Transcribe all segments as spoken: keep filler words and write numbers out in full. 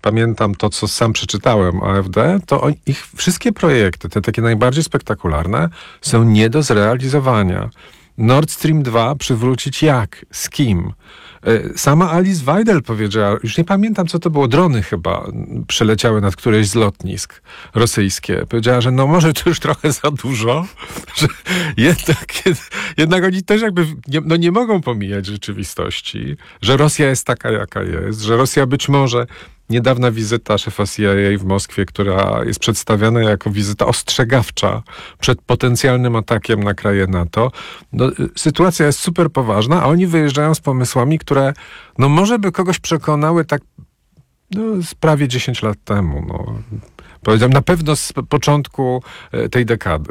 pamiętam to, co sam przeczytałem o A F D, to on, ich wszystkie projekty, te takie najbardziej spektakularne, są nie do zrealizowania. Nord Stream dwa przywrócić jak? Z kim? Sama Alice Weidel powiedziała, już nie pamiętam, co to było, drony chyba przeleciały nad któreś z lotnisk rosyjskie. Powiedziała, że no może to już trochę za dużo, że jednak, jednak oni też jakby nie, no nie mogą pomijać rzeczywistości, że Rosja jest taka, jaka jest, że Rosja być może... Niedawna wizyta szefa C I A w Moskwie, która jest przedstawiana jako wizyta ostrzegawcza przed potencjalnym atakiem na kraje NATO. No, sytuacja jest super poważna, a oni wyjeżdżają z pomysłami, które no może by kogoś przekonały tak no, z prawie dziesięć lat temu. No. Powiedziałem, na pewno z początku tej dekady.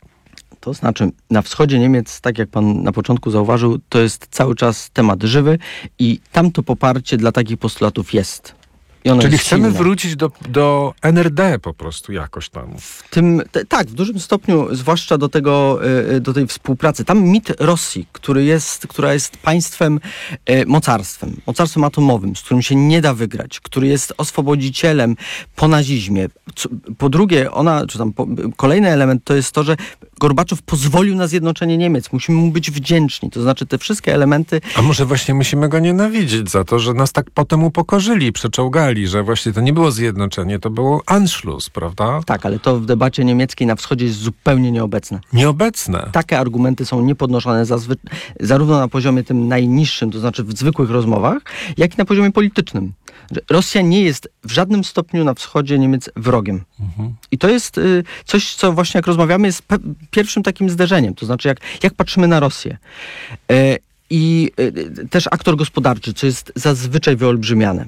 To znaczy, na wschodzie Niemiec, tak jak pan na początku zauważył, to jest cały czas temat żywy i tam to poparcie dla takich postulatów jest. Czyli chcemy silne. wrócić do, do N R D po prostu jakoś tam. W tym, te, tak, w dużym stopniu, zwłaszcza do tego, do tej współpracy. Tam mit Rosji, który jest, która jest państwem, e, mocarstwem, mocarstwem atomowym, z którym się nie da wygrać, który jest oswobodzicielem po nazizmie. Co, po drugie, ona, czy tam po, kolejny element to jest to, że Gorbaczow pozwolił na zjednoczenie Niemiec. Musimy mu być wdzięczni. To znaczy te wszystkie elementy... A może właśnie musimy go nienawidzić za to, że nas tak potem upokorzyli, przeczołgali, że właśnie to nie było zjednoczenie, to było Anschluss, prawda? Tak, ale to w debacie niemieckiej na wschodzie jest zupełnie nieobecne. Nieobecne? Takie argumenty są niepodnoszone zazwy- zarówno na poziomie tym najniższym, to znaczy w zwykłych rozmowach, jak i na poziomie politycznym. Rosja nie jest w żadnym stopniu na wschodzie Niemiec wrogiem. Mhm. I to jest y, coś, co właśnie jak rozmawiamy, jest pe- pierwszym takim zderzeniem. To znaczy, jak, jak patrzymy na Rosję. Y, I y, też aktor gospodarczy, co jest zazwyczaj wyolbrzymiane.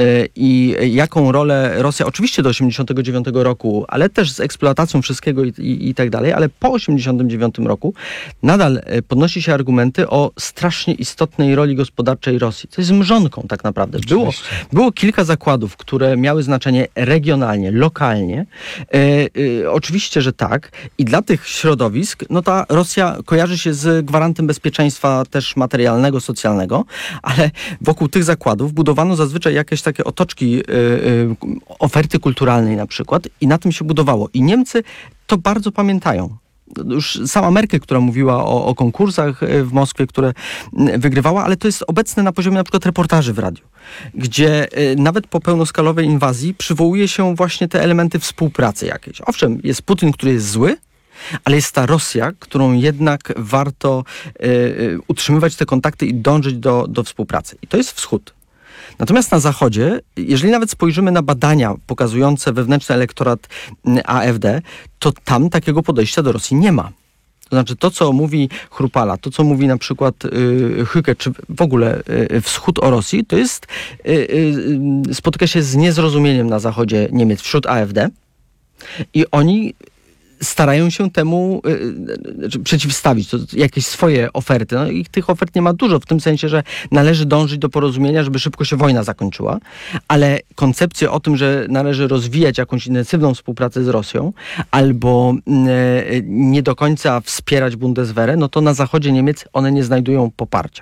I jaką rolę Rosja, oczywiście do osiemdziesiątego dziewiątego roku, ale też z eksploatacją wszystkiego i, i, i tak dalej, ale po osiemdziesiątym dziewiątym roku nadal podnosi się argumenty o strasznie istotnej roli gospodarczej Rosji. To jest mrzonką tak naprawdę. Było, było kilka zakładów, które miały znaczenie regionalnie, lokalnie. E, e, oczywiście, że tak. I dla tych środowisk, no ta Rosja kojarzy się z gwarantem bezpieczeństwa też materialnego, socjalnego, ale wokół tych zakładów budowano zazwyczaj jakieś takie otoczki y, y, oferty kulturalnej na przykład i na tym się budowało. I Niemcy to bardzo pamiętają. Już sama Merkel, która mówiła o, o konkursach w Moskwie, które wygrywała, ale to jest obecne na poziomie na przykład reportaży w radiu, gdzie y, nawet po pełnoskalowej inwazji przywołuje się właśnie te elementy współpracy jakiejś. Owszem, jest Putin, który jest zły, ale jest ta Rosja, którą jednak warto y, y, utrzymywać te kontakty i dążyć do, do współpracy. I to jest wschód. Natomiast na Zachodzie, jeżeli nawet spojrzymy na badania pokazujące wewnętrzny elektorat A F D, to tam takiego podejścia do Rosji nie ma. To znaczy to, co mówi Chrupala, to, co mówi na przykład y, Hücke, czy w ogóle y, wschód o Rosji, to jest, y, y, spotyka się z niezrozumieniem na Zachodzie Niemiec wśród A F D i oni starają się temu y, przeciwstawić, to jakieś swoje oferty. No i tych ofert nie ma dużo, w tym sensie, że należy dążyć do porozumienia, żeby szybko się wojna zakończyła, ale koncepcje o tym, że należy rozwijać jakąś intensywną współpracę z Rosją albo y, nie do końca wspierać Bundeswehrę, no to na zachodzie Niemiec one nie znajdują poparcia.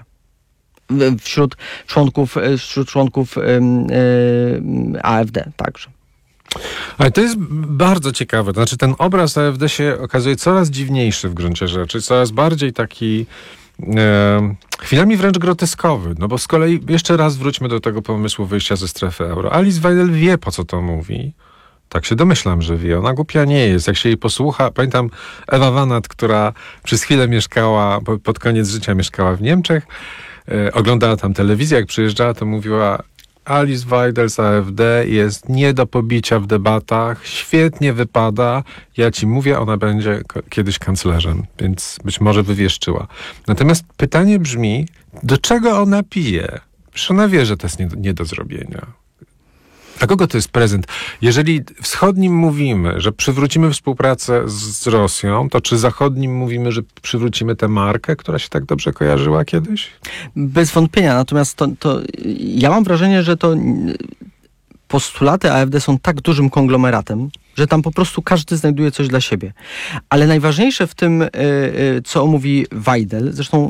Wśród członków, wśród członków y, y, A F D także. Ale to jest bardzo ciekawe. To znaczy ten obraz A F D się okazuje coraz dziwniejszy w gruncie rzeczy, coraz bardziej taki e, chwilami wręcz groteskowy. No bo z kolei jeszcze raz wróćmy do tego pomysłu wyjścia ze strefy euro. Alice Weidel wie, po co to mówi. Tak się domyślam, że wie. Ona głupia nie jest. Jak się jej posłucha, pamiętam Ewa Wanat, która przez chwilę mieszkała, pod koniec życia mieszkała w Niemczech, e, oglądała tam telewizję, jak przyjeżdżała, to mówiła: Alice Weidel z A F D jest nie do pobicia w debatach, świetnie wypada. Ja ci mówię, ona będzie k- kiedyś kanclerzem, więc być może wywieszczyła. Natomiast pytanie brzmi, do czego ona pije? Przecież ona wie, że to jest nie do, nie do zrobienia. Dla kogo to jest prezent? Jeżeli wschodnim mówimy, że przywrócimy współpracę z, z Rosją, to czy zachodnim mówimy, że przywrócimy tę markę, która się tak dobrze kojarzyła kiedyś? Bez wątpienia. Natomiast to, to ja mam wrażenie, że to postulaty A F D są tak dużym konglomeratem, że tam po prostu każdy znajduje coś dla siebie. Ale najważniejsze w tym, co mówi Weidel, zresztą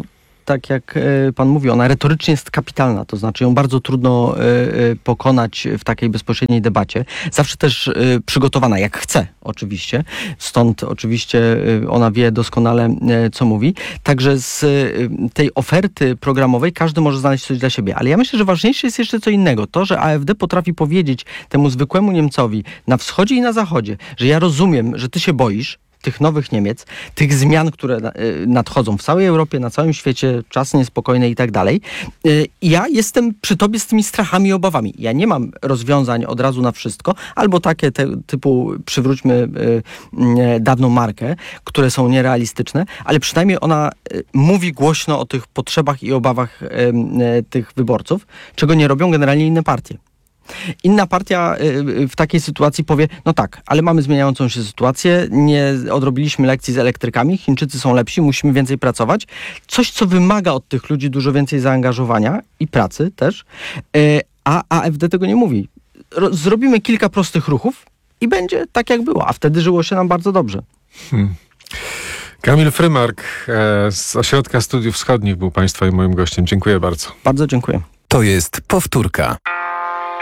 tak jak e, pan mówi, ona retorycznie jest kapitalna, to znaczy ją bardzo trudno e, e, pokonać w takiej bezpośredniej debacie. Zawsze też e, przygotowana, jak chce oczywiście, stąd oczywiście e, ona wie doskonale, e, co mówi. Także z e, tej oferty programowej każdy może znaleźć coś dla siebie. Ale ja myślę, że ważniejsze jest jeszcze co innego. To, że AfD potrafi powiedzieć temu zwykłemu Niemcowi na wschodzie i na zachodzie, że ja rozumiem, że ty się boisz tych nowych Niemiec, tych zmian, które nadchodzą w całej Europie, na całym świecie, czasy niespokojne i tak dalej. Ja jestem przy tobie z tymi strachami i obawami. Ja nie mam rozwiązań od razu na wszystko, albo takie te, typu przywróćmy dawną markę, które są nierealistyczne, ale przynajmniej ona mówi głośno o tych potrzebach i obawach tych wyborców, czego nie robią generalnie inne partie. Inna partia w takiej sytuacji powie, no tak, ale mamy zmieniającą się sytuację, nie odrobiliśmy lekcji z elektrykami, Chińczycy są lepsi, musimy więcej pracować. Coś, co wymaga od tych ludzi dużo więcej zaangażowania i pracy też, a AfD tego nie mówi. Zrobimy kilka prostych ruchów i będzie tak, jak było, a wtedy żyło się nam bardzo dobrze. Hmm. Kamil Frymark z Ośrodka Studiów Wschodnich był Państwa i moim gościem. Dziękuję bardzo. Bardzo dziękuję. To jest powtórka.